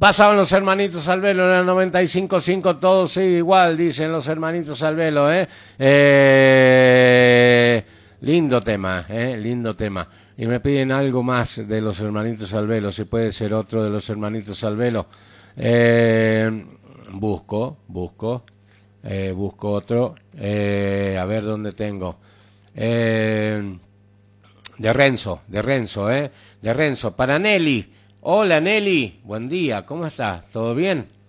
Pasaban los hermanitos Albelo en el 95.5, todos sigue igual, dicen los hermanitos Albelo, lindo tema, lindo tema. Y me piden algo más de los hermanitos Albelo, si puede ser otro de los hermanitos Albelo. Busco otro, a ver dónde tengo. De Renzo, de Renzo, para Nelly. Hola Nelly, buen día, ¿cómo estás? ¿Todo bien?